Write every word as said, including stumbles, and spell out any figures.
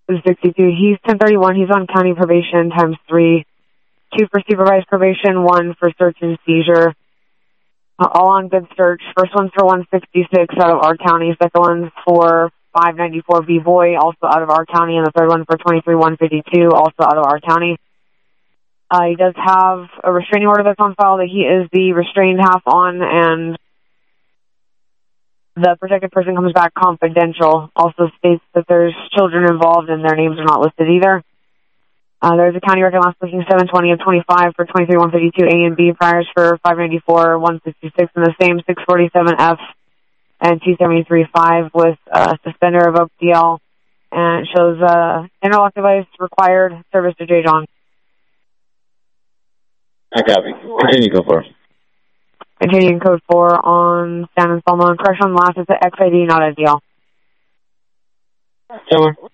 sixty-two. He's ten thirty-one. He's on county probation times three. Two for supervised probation, one for search and seizure. Uh, all on good search. First one's for one sixty-six out of our county. Second one's for five ninety-four B-Boy, also out of our county. And the third one for twenty-three one fifty-two, also out of our county. Uh, he does have a restraining order that's on file that he is the restrained half on, and the protected person comes back confidential. Also states that there's children involved and their names are not listed either. Uh, there's a county record last booking seven twenty of twenty-five for twenty-three one fifty-two A and B, priors for five ninety-four one sixty-six, and the same six forty-seven F and two seventy-three five with uh, suspender of O P L, and it shows uh, interlock device required, service to J. John. I copy. Continue, code four. Continuing code four on San Anselmo. Correction on the last is the X I D, not a deal. Somewhere.